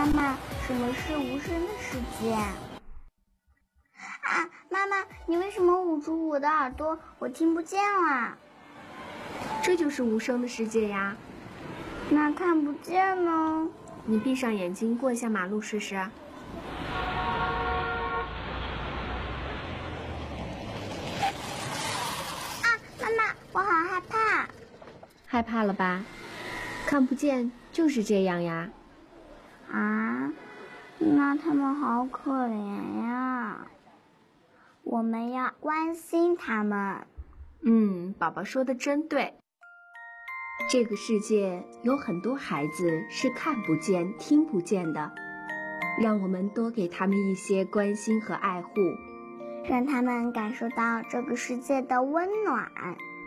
妈妈，什么是无声的世界？妈妈，你为什么捂住我的耳朵？我听不见啦。 这就是无声的世界呀。 那看不见呢？ 你闭上眼睛过一下马路试试。 妈妈，我好害怕。 害怕了吧？看不见就是这样呀。 那他们好可怜呀。我们要关心他们。 宝宝说的真对。这个世界有很多孩子是看不见、听不见的，让我们多给他们一些关心和爱护， 让他们感受到这个世界的温暖。